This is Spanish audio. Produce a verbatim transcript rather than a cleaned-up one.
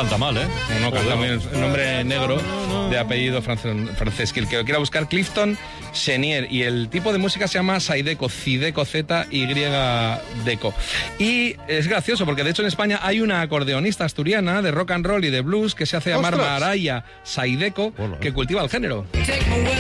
canta mal, ¿eh? No, no, canta bien. El nombre negro de apellido francés. Que el que lo quiera buscar, Clifton Chenier. Y el tipo de música se llama Zydeco, Zydeco, Z Y Deco. Y es gracioso porque de hecho en España hay una acordeonista asturiana de rock and roll y de blues que se hace llamar ¡Ostras! Maraya Zydeco, que cultiva el género.